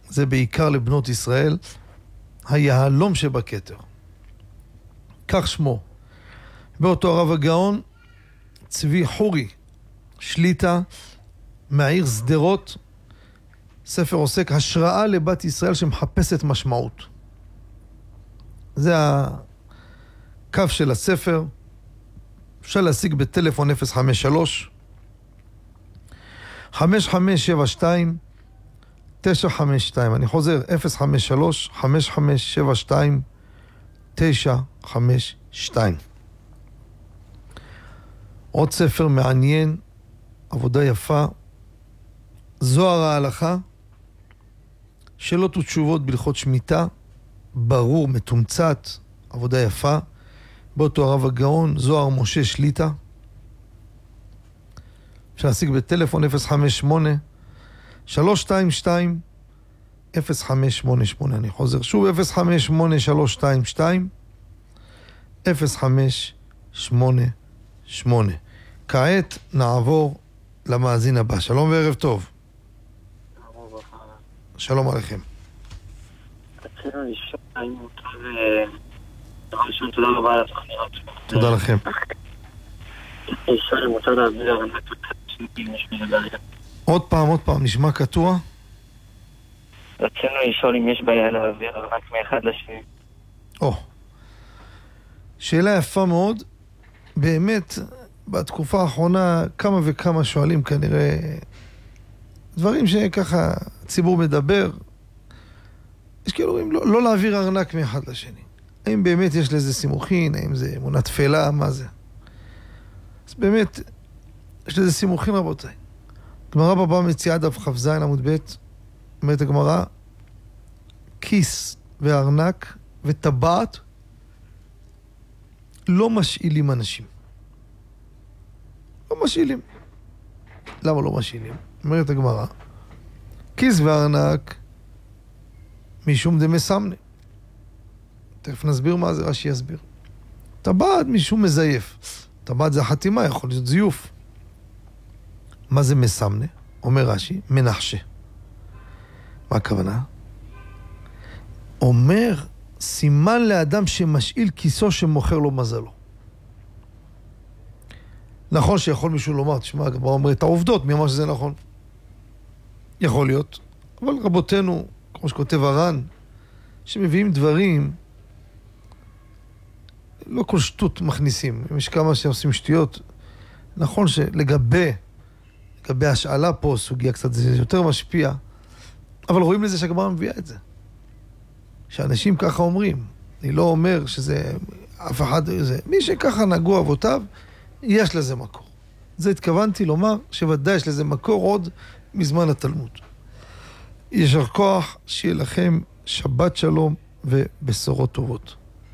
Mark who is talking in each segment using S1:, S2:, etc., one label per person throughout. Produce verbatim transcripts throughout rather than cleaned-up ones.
S1: זה בעיקר לבנות ישראל, היהלום שבכתר. כך שמו. באותו הרב הגאון, צבי חורי, שליטה, מהעיר סדרות, ספר עוסק השראה לבת ישראל שמחפשת משמעות. זה הקו של הספר, אפשר להשיג בטלפון אפס חמש שלוש חמש חמש שבע שתיים תשע חמש שתיים. אני חוזר, אפס חמש שלוש חמש חמש שבע שתיים תשע חמש שתיים. עוד ספר מעניין, עבודה יפה, זוהר ההלכה, שאלות ותשובות בהלכות שמיטה, ברור, מתומצת, עבודה יפה. באותו הרב הגאון, זוהר משה שליטה. אפשר להשיג בטלפון אפס חמש שמונה שלוש שתיים שתיים אפס חמש שמונה שמונה. אני חוזר שוב, אפס חמש שמונה שלוש שתיים שתיים אפס חמש שמונה שמונה. כעת נעבור למאזין הבא. שלום וערב טוב. שלום עליכם.
S2: רצינו לשאול האם מותר, דבר ראשון, תודה רבה על התוכניות.
S1: תודה לכם.
S2: לשאול אם מותר להעביר הרמת אם יש בעיה.
S1: עוד פעם, עוד פעם, נשמע קטוע.
S2: רצינו לשאול אם יש בעיה להעביר ארנק מאחד לשני.
S1: או, שאלה יפה מאוד. באמת, בתקופה האחרונה כמה וכמה שואלים כנראה דברים שככה הציבור מדבר. יש כאילו לא, לא להעביר ארנק מאחד לשני. האם באמת יש לזה סימוכין? האם זה אמונה תפלה? מה זה? אז באמת, יש לזה סימוכין רבותיי. גמרא בבא מציעה דף כ"ז עמוד ב', אומרת הגמרא, כיס וארנק וטבעת לא משאילים אנשים. לא משאילים. למה לא משאילים? אומרת הגמרא, כיס וארנק משום דמי סמנה. תכף נסביר מה זה, רש"י יסביר. טבעת משום מזייף. טבעת זה החתימה, יכול להיות זיוף. מה זה מסמנה? אומר רש"י, מנחשה. מה הכוונה? אומר, סימן לאדם שמשאיל כיסו שמוכר לו מזלו. נכון שיכול מישהו לומר, תשמע, הגמרא אומר את העובדות, מי אמר שזה נכון? יכול להיות. אבל רבותינו, כמו שכותב הר"ן, שמביאים דברים, לא כל שטות מכניסים. יש כמה שעושים שטויות. נכון שלגבי, לגבי השאלה פה, סוגיה קצת, זה יותר משפיע. אבל רואים לזה שהגמרא מביאה את זה. שאנשים ככה אומרים. אני לא אומר שזה, אף אחד, זה, מי שככה נגעו אבותיו, יש לזה מקור. זה התכוונתי לומר שוודאי יש לזה מקור עוד מזמן התלמוד. ישר כוח, שיהיה לכם שבת שלום ובשורות טובות.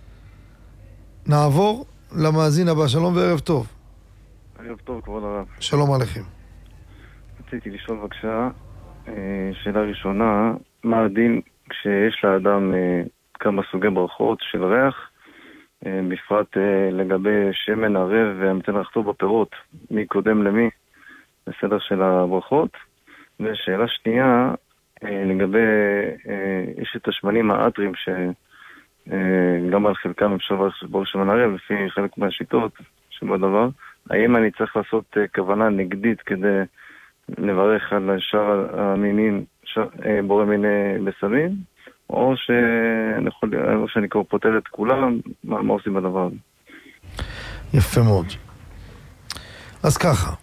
S1: נעבור למאזין הבא. שלום וערב טוב.
S3: ערב טוב, כבוד הרב.
S1: שלום עליכם.
S3: רציתי לשאול בבקשה, שאלה ראשונה, מה הדין כשיש לאדם כמה סוגי ברכות של ריח, בפרט לגבי שמן ערב והמצנח טוב בפירות, מי קודם למי, בסדר של הברכות. ושאלה שנייה, לגבי, יש את השמנים האטרים שגם על חלקם אפשר לברך שמן ערב, לפי חלק מהשיטות שבדבר, האם אני צריך לעשות כוונה נגדית כדי לברך על שאר המינים, בורא מיני בסמים, או שאני, יכול, או שאני כבר פותר את כולם, מה, מה עושים בדבר הזה?
S1: יפה מאוד. אז ככה,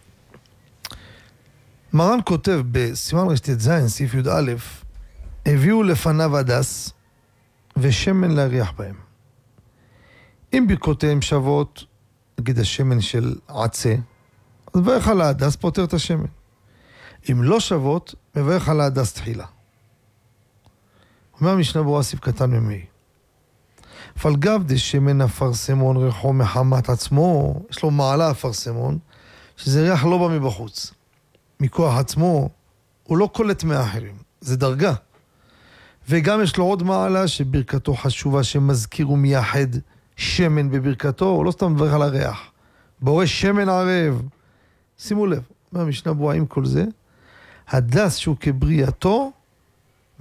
S1: מרן כותב בסימן רשת זין, סעיף י' א', הביאו לפניו הדס ושמן להריח בהם. אם ברכותיהם שוות, נגיד השמן של עצה, אז מברך על ההדס, פותר את השמן. אם לא שוות, מברך על ההדס תחילה. אומר המשנה ברורה סעיף קטן ממי. פלגב דשמן אפרסמון ריחו מחמת עצמו, יש לו מעלה אפרסמון, שזה ריח לא בא מבחוץ. מכוח עצמו, הוא לא קולט מאחרים, זה דרגה. וגם יש לו עוד מעלה שברכתו חשובה, שמזכיר ומייחד שמן בברכתו, הוא לא סתם מברך על הריח. בורא שמן ערב. שימו לב, מהמשנה ברורה עם כל זה, הדס שהוא כבריאתו,